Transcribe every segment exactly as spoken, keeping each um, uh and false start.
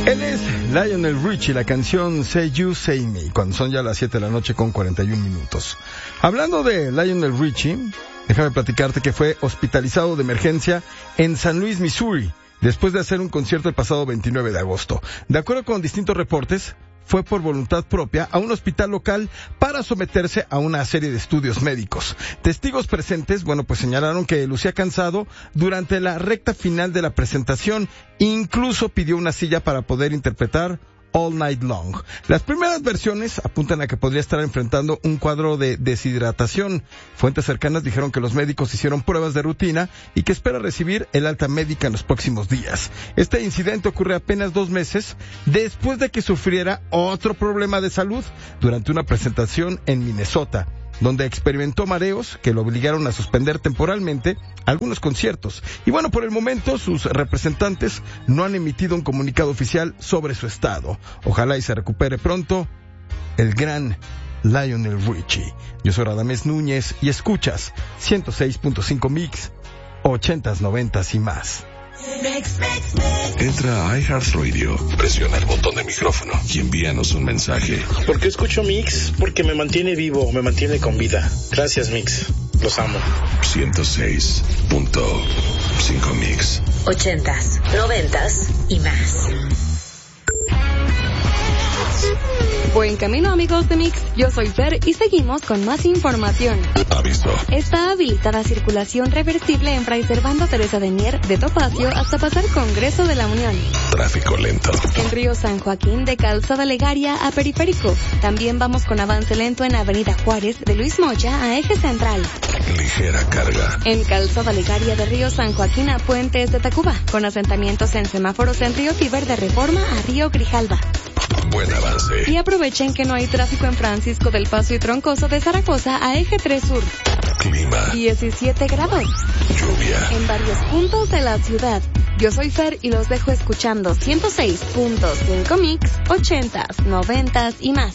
Él es Lionel Richie, la canción Say You, Say Me, cuando son ya las siete de la noche con cuarenta y un minutos. Hablando de Lionel Richie, déjame platicarte que fue hospitalizado de emergencia en San Luis, Missouri, después de hacer un concierto el pasado veintinueve de agosto. De acuerdo con distintos reportes, fue por voluntad propia a un hospital local para someterse a una serie de estudios médicos. Testigos presentes, bueno, pues señalaron que lucía cansado durante la recta final de la presentación. Incluso pidió una silla para poder interpretar All Night Long. Las primeras versiones apuntan a que podría estar enfrentando un cuadro de deshidratación. Fuentes cercanas dijeron que los médicos hicieron pruebas de rutina y que espera recibir el alta médica en los próximos días. Este incidente ocurre apenas dos meses después de que sufriera otro problema de salud durante una presentación en Minnesota, donde experimentó mareos que lo obligaron a suspender temporalmente algunos conciertos. Y bueno, por el momento sus representantes no han emitido un comunicado oficial sobre su estado. Ojalá y se recupere pronto el gran Lionel Richie. Yo soy Radamés Núñez y escuchas ciento seis punto cinco Mix, ochentas, noventas y más. Entra a iHeartRadio, presiona el botón de micrófono y envíanos un mensaje. ¿Por qué escucho Mix? Porque me mantiene vivo, me mantiene con vida. Gracias, Mix. Los amo. ciento seis punto cinco Mix. Ochentas, noventas y más. Buen camino, amigos de Mix. Yo soy Fer y seguimos con más información. Aviso. Está habilitada circulación reversible en Fray Servando Teresa de Mier de Topacio hasta pasar Congreso de la Unión. Tráfico lento. En Río San Joaquín de Calzada Legaria a Periférico. También vamos con avance lento en Avenida Juárez de Luis Moya a Eje Central. Ligera carga. En Calzada Legaria de Río San Joaquín a Puentes de Tacuba, con asentamientos en semáforos en Río Tíber de Reforma a Río Grijalba. Buen avance. Y aprovechen que no hay tráfico en Francisco del Paso y Troncoso de Zaragoza a Eje tres Sur. Clima. diecisiete grados. Lluvia. En varios puntos de la ciudad. Yo soy Fer y los dejo escuchando ciento seis punto cinco Mix, ochentas, noventas y más.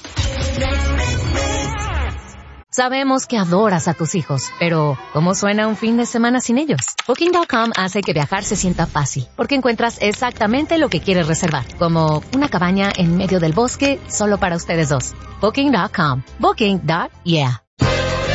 Sabemos que adoras a tus hijos, pero ¿cómo suena un fin de semana sin ellos? Booking punto com hace que viajar se sienta fácil, porque encuentras exactamente lo que quieres reservar, como una cabaña en medio del bosque solo para ustedes dos. Booking punto com. Booking. Yeah.